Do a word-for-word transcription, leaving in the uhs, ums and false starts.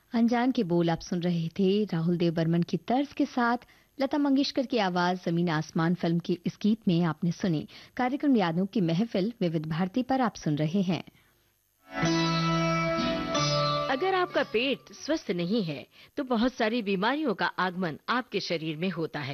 अनजान के बोल आप सुन रहे थे राहुल देव बर्मन की तर्ज के साथ। लता मंगेशकर की आवाज जमीन आसमान फिल्म के इस गीत में आपने सुनी। कार्यक्रम यादों की महफिल विविध भारती पर आप सुन रहे हैं। अगर आपका पेट स्वस्थ नहीं है तो बहुत सारी बीमारियों का आगमन आपके शरीर में होता है।